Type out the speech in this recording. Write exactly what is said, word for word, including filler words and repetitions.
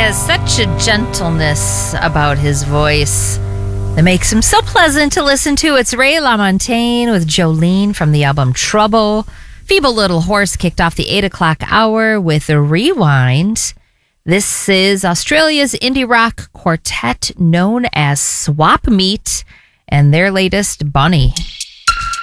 has such a gentleness about his voice that makes him so pleasant to listen to. It's Ray LaMontagne with Jolene from the album Trouble. Feeble Little Horse kicked off the eight o'clock hour with a rewind. This is Australia's indie rock quartet known as Swap Meet and their latest, Bunny.